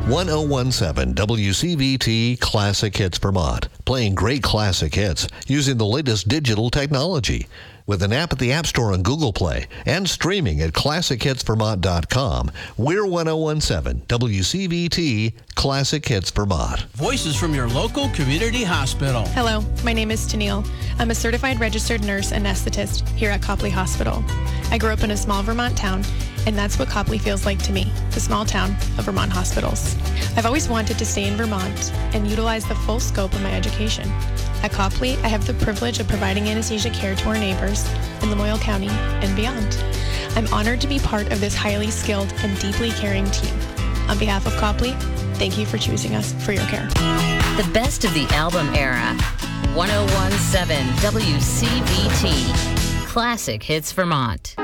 1017 WCVT Classic Hits Vermont, playing great classic hits using the latest digital technology. With an app at the App Store and Google Play and streaming at ClassicHitsVermont.com, we're 1017 WCVT Classic Hits Vermont. Voices from your local community hospital. Hello, my name is Tennille. I'm a certified registered nurse anesthetist here at Copley Hospital. I grew up in a small Vermont town, and that's what Copley feels like to me, the small town of Vermont hospitals. I've always wanted to stay in Vermont and utilize the full scope of my education. At Copley, I have the privilege of providing anesthesia care to our neighbors in Lamoille County and beyond. I'm honored to be part of this highly skilled and deeply caring team. On behalf of Copley, thank you for choosing us for your care. The best of the album era. 1017 WCVT Classic Hits Vermont.